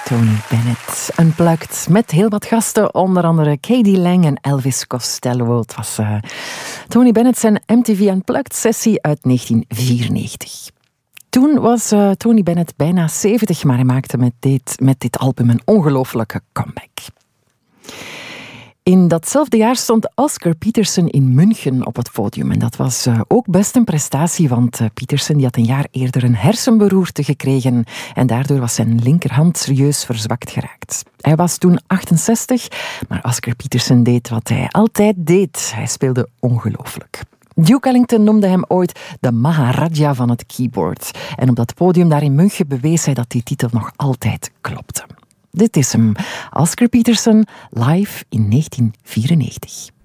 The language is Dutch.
Tony Bennett Unplugged met heel wat gasten, onder andere K.D. Lang en Elvis Costello. Het was Tony Bennett zijn MTV Unplugged sessie uit 1994. Toen was Tony Bennett bijna 70, maar hij maakte met dit album een ongelooflijke comeback. In datzelfde jaar stond Oscar Peterson in München op het podium. En dat was ook best een prestatie, want Peterson die had een jaar eerder een hersenberoerte gekregen en daardoor was zijn linkerhand serieus verzwakt geraakt. Hij was toen 68, maar Oscar Peterson deed wat hij altijd deed. Hij speelde ongelooflijk. Duke Ellington noemde hem ooit de Maharaja van het keyboard. En op dat podium daar in München bewees hij dat die titel nog altijd klopte. Dit is hem, Oscar Peterson, live in 1994.